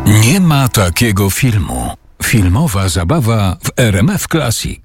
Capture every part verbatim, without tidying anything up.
Nie ma takiego filmu. Filmowa zabawa w R M F Classic.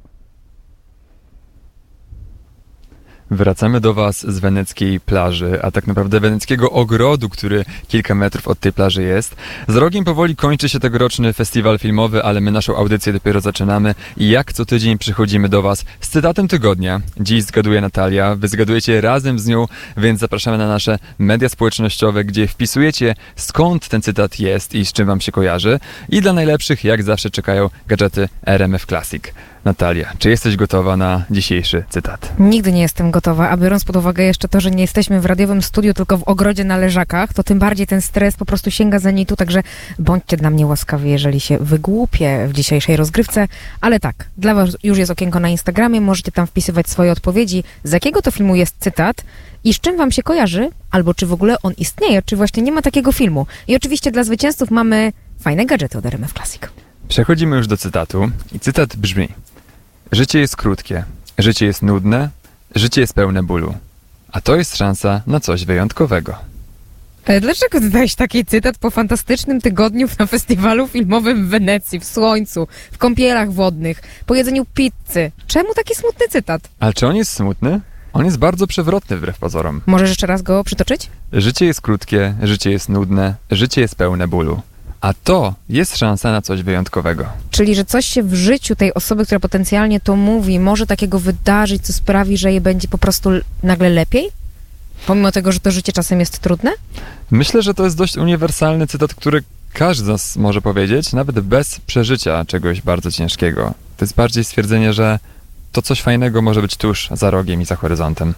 Wracamy do Was z weneckiej plaży, a tak naprawdę weneckiego ogrodu, który kilka metrów od tej plaży jest. Za rogiem powoli kończy się tegoroczny festiwal filmowy, ale my naszą audycję dopiero zaczynamy i jak co tydzień przychodzimy do Was z cytatem tygodnia. Dziś zgaduje Natalia, Wy zgadujecie razem z nią, więc zapraszamy na nasze media społecznościowe, gdzie wpisujecie skąd ten cytat jest i z czym Wam się kojarzy. I dla najlepszych, jak zawsze, czekają gadżety R M F Classic. Natalia, czy jesteś gotowa na dzisiejszy cytat? Nigdy nie jestem gotowa, a biorąc pod uwagę jeszcze to, że nie jesteśmy w radiowym studiu, tylko w ogrodzie na leżakach, to tym bardziej ten stres po prostu sięga zenitu, także bądźcie dla mnie łaskawi, jeżeli się wygłupię w dzisiejszej rozgrywce. Ale tak, dla Was już jest okienko na Instagramie, możecie tam wpisywać swoje odpowiedzi, z jakiego to filmu jest cytat i z czym Wam się kojarzy, albo czy w ogóle on istnieje, czy właśnie nie ma takiego filmu. I oczywiście dla zwycięzców mamy fajne gadżety od R M F Classic. Przechodzimy już do cytatu i cytat brzmi: życie jest krótkie, życie jest nudne, życie jest pełne bólu, a to jest szansa na coś wyjątkowego. Ale dlaczego dodałeś taki cytat po fantastycznym tygodniu na festiwalu filmowym w Wenecji, w słońcu, w kąpielach wodnych, po jedzeniu pizzy? Czemu taki smutny cytat? Ale czy on jest smutny? On jest bardzo przewrotny wbrew pozorom. Możesz jeszcze raz go przytoczyć? Życie jest krótkie, życie jest nudne, życie jest pełne bólu, a to jest szansa na coś wyjątkowego. Czyli, że coś się w życiu tej osoby, która potencjalnie to mówi, może takiego wydarzyć, co sprawi, że jej będzie po prostu nagle lepiej? Pomimo tego, że to życie czasem jest trudne? Myślę, że to jest dość uniwersalny cytat, który każdy z nas może powiedzieć, nawet bez przeżycia czegoś bardzo ciężkiego. To jest bardziej stwierdzenie, że to coś fajnego może być tuż za rogiem i za horyzontem.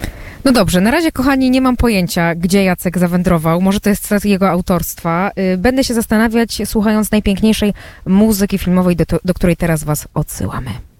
No dobrze, na razie, kochani, nie mam pojęcia, gdzie Jacek zawędrował. Może to jest cytat jego autorstwa. Będę się zastanawiać, słuchając najpiękniejszej muzyki filmowej, do, do której teraz Was odsyłamy.